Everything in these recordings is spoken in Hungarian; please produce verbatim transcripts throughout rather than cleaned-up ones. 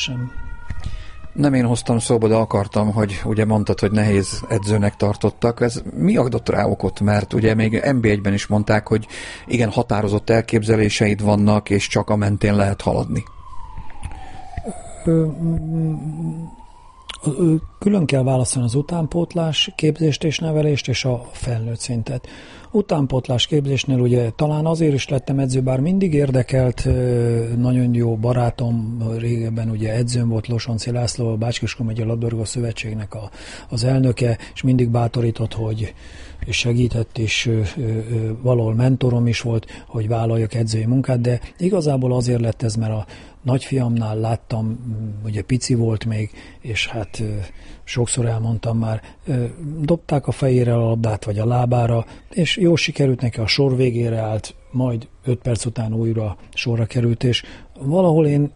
sem. Nem én hoztam szóba, de akartam, hogy ugye mondtad, hogy nehéz edzőnek tartottak. Ez mi adott rá okot? Mert ugye még en bé egyben is mondták, hogy igen, határozott elképzeléseid vannak, és csak a mentén lehet haladni. Külön kell választani az utánpótlás képzést és nevelést, és a felnőtt szintet. Utánpótlás képzésnél ugye talán azért is lettem edző, bár mindig érdekelt, nagyon jó barátom, régebben ugye edzőm volt, Losonci László, a Bács-Kiskun megye labdarúgó szövetségnek a, az elnöke, és mindig bátorított, hogy és segített, és valahol mentorom is volt, hogy vállaljak edzői munkát, de igazából azért lett ez, mert a nagyfiamnál láttam, ugye pici volt még, és hát sokszor elmondtam már, dobták a fejére a labdát, vagy a lábára, és jól sikerült neki, a sor végére állt, majd öt perc után újra sorra került, és valahol én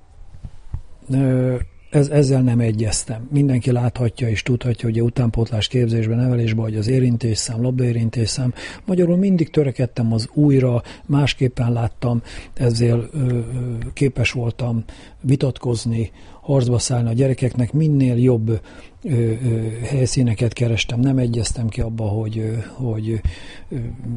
Ez, ezzel nem egyeztem. Mindenki láthatja és tudhatja, hogy a utánpótlás képzésben, nevelésben, hogy az érintésszám, labdaérintésszám. Magyarul mindig törekedtem az újra, másképpen láttam, ezzel ö, képes voltam vitatkozni, harcba szállni a gyerekeknek, minél jobb ö, ö, helyszíneket kerestem. Nem egyeztem ki abba, hogy, hogy ö,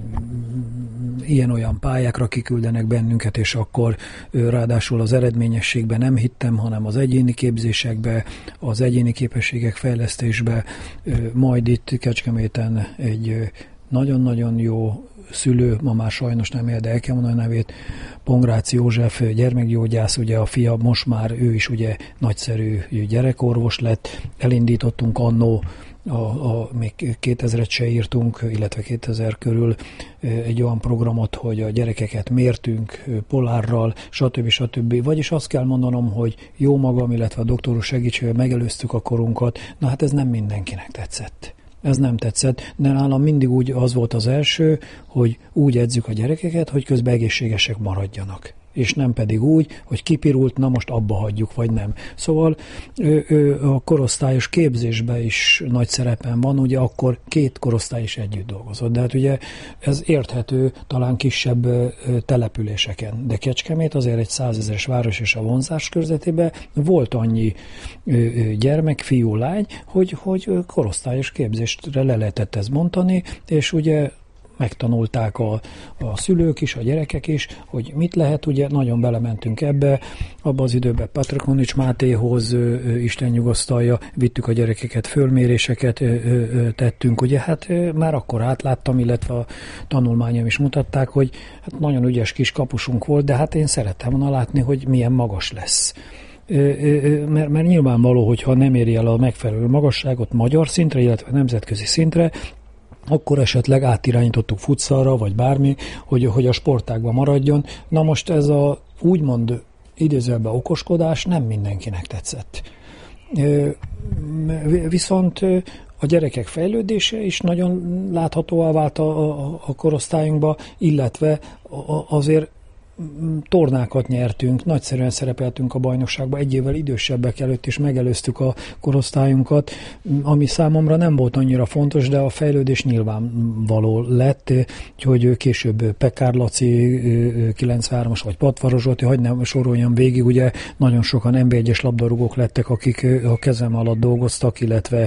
ilyen-olyan pályákra kiküldenek bennünket, és akkor ö, ráadásul az eredményességben nem hittem, hanem az egyéni képzésekbe, az egyéni képességek fejlesztésbe. Ö, majd itt Kecskeméten egy ö, nagyon-nagyon jó szülő, ma már sajnos nem él, de el kell mondani a nevét, Pongrácz József gyermekgyógyász, ugye a fia, most már ő is ugye nagyszerű gyerekorvos lett, elindítottunk annó, a, a, még kétezret se írtunk, illetve kétezer körül egy olyan programot, hogy a gyerekeket mértünk polárral, stb. stb. Vagyis azt kell mondanom, hogy jó magam, illetve a doktoros segítségével megelőztük a korunkat, na hát ez nem mindenkinek tetszett. Ez nem tetszett, de nálam mindig úgy az volt az első, hogy úgy edzük a gyerekeket, hogy közben egészségesek maradjanak. És nem pedig úgy, hogy kipirult, na most abba hagyjuk, vagy nem. Szóval ő, ő, a korosztályos képzésben is nagy szerepen van, ugye akkor két korosztály is együtt dolgozott. De hát ugye ez érthető talán kisebb településeken. De Kecskemét azért egy százezeres város, és a vonzás körzetében volt annyi gyermek, fiú, lány, hogy, hogy korosztályos képzésre le lehetett ezt mondani, és ugye megtanulták a, a szülők is, a gyerekek is, hogy mit lehet, ugye nagyon belementünk ebbe, abban az időben Patrakonics Mátéhoz, Isten nyugosztalja, vittük a gyerekeket, fölméréseket tettünk, ugye hát már akkor átláttam, illetve a tanulmányom is mutatták, hogy hát nagyon ügyes kis kapusunk volt, de hát én szerettem volna látni, hogy milyen magas lesz. Mert, mert nyilvánvaló, hogyha nem éri el a megfelelő magasságot magyar szintre, illetve nemzetközi szintre, akkor esetleg átirányítottuk futszalra, vagy bármi, hogy, hogy a sportágban maradjon. Na most ez a úgymond idézőjelben okoskodás nem mindenkinek tetszett. Viszont a gyerekek fejlődése is nagyon láthatóvá vált a, a, a korosztályunkba, illetve azért tornákat nyertünk, nagyszerűen szerepeltünk a bajnokságban, egy évvel idősebbek előtt is megelőztük a korosztályunkat, ami számomra nem volt annyira fontos, de a fejlődés nyilvánvaló lett, hogy később Pekár Laci kilencvenhármas vagy Patvaros Zsolti, hadd nem soroljam végig, ugye nagyon sokan en bé egyes labdarúgók lettek, akik a kezem alatt dolgoztak, illetve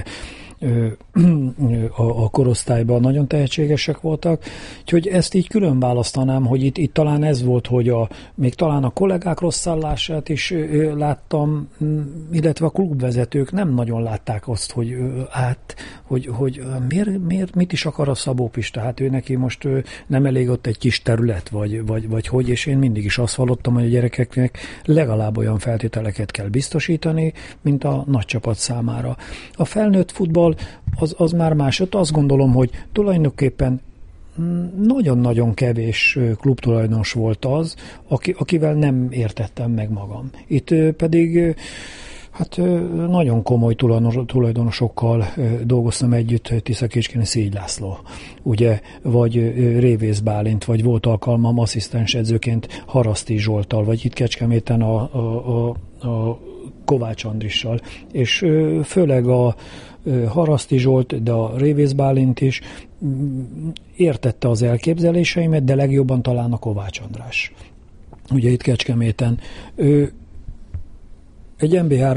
a, a korosztályban nagyon tehetségesek voltak, úgyhogy ezt így külön választanám, hogy itt, itt talán ez volt, hogy a, még talán a kollégák rossz állását is láttam, illetve a klubvezetők nem nagyon látták azt, hogy át, hogy, hogy miért, miért, mit is akar a Szabó Pista, hát ő neki most nem elég ott egy kis terület, vagy, vagy, vagy hogy, és én mindig is azt hallottam, hogy a gyerekeknek legalább olyan feltételeket kell biztosítani, mint a nagy csapat számára. A felnőtt futball Az, az már más. Azt gondolom, hogy tulajdonképpen nagyon-nagyon kevés klubtulajdonos volt az, aki, akivel nem értettem meg magam. Itt pedig hát nagyon komoly tulajdonosokkal dolgoztam együtt, Tiszakécskén Szégy László, ugye, vagy Révész Bálint, vagy volt alkalmam asszisztens edzőként Haraszti Zsolttal, vagy itt Kecskeméten a, a, a, a Kovács Andrissal, és főleg a Haraszti Zsolt, de a Révész Bálint is értette az elképzeléseimet, de legjobban talán a Kovács András. Ugye itt Kecskeméten. Ő egy en bé